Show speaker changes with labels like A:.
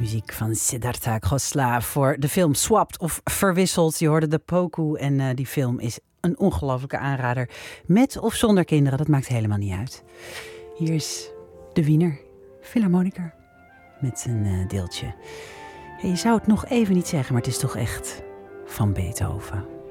A: Muziek van Siddhartha Khosla voor de film Swapped of Verwisseld. Je hoorde de Poku en die film is een ongelofelijke aanrader. Met of zonder kinderen, dat maakt helemaal niet uit. Hier is de Wiener Philharmoniker met zijn deeltje. Je zou het nog even niet zeggen, maar het is toch echt van Beethoven.